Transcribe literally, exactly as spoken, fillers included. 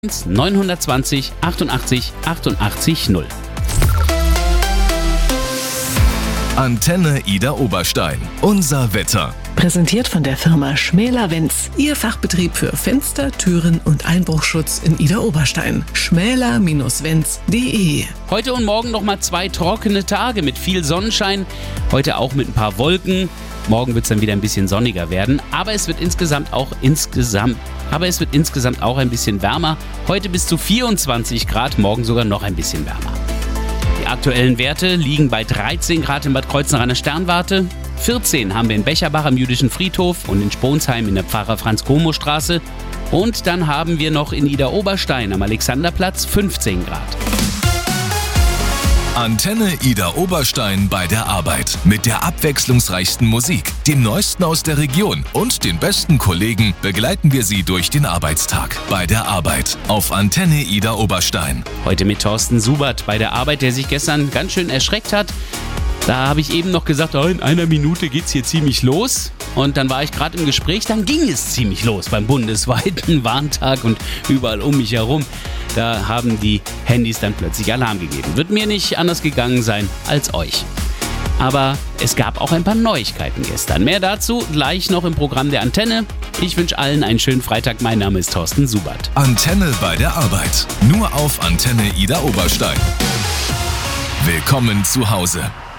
neun zwanzig achtundachtzig achtundachtzig null. Antenne Ida Oberstein. Unser Wetter. Präsentiert von der Firma Schmäler-Wenz. Ihr Fachbetrieb für Fenster, Türen und Einbruchschutz in Ida Oberstein. schmäler Bindestrich wenz punkt de. Heute und morgen nochmal zwei trockene Tage mit viel Sonnenschein. Heute auch mit ein paar Wolken. Morgen wird es dann wieder ein bisschen sonniger werden. Aber es wird insgesamt auch insgesamt, aber es wird insgesamt auch ein bisschen wärmer. Heute bis zu vierundzwanzig Grad, morgen sogar noch ein bisschen wärmer. Die aktuellen Werte liegen bei dreizehn Grad in Bad Kreuznach an der Sternwarte, vierzehn haben wir in Becherbach am Jüdischen Friedhof und in Sponsheim in der Pfarrer-Franz-Como-Straße und dann haben wir noch in Ida Oberstein am Alexanderplatz fünfzehn Grad. Antenne Ida Oberstein bei der Arbeit. Mit der abwechslungsreichsten Musik, dem Neuesten aus der Region und den besten Kollegen begleiten wir Sie durch den Arbeitstag. Bei der Arbeit auf Antenne Ida Oberstein. Heute mit Thorsten Subert bei der Arbeit, der sich gestern ganz schön erschreckt hat. Da habe ich eben noch gesagt, oh, in einer Minute geht's hier ziemlich los. Und dann war ich gerade im Gespräch, dann ging es ziemlich los beim bundesweiten Warntag und überall um mich herum. Da haben die Handys dann plötzlich Alarm gegeben. Wird mir nicht anders gegangen sein als euch. Aber es gab auch ein paar Neuigkeiten gestern. Mehr dazu gleich noch im Programm der Antenne. Ich wünsche allen einen schönen Freitag. Mein Name ist Thorsten Subert. Antenne bei der Arbeit. Nur auf Antenne Ida Oberstein. Willkommen zu Hause.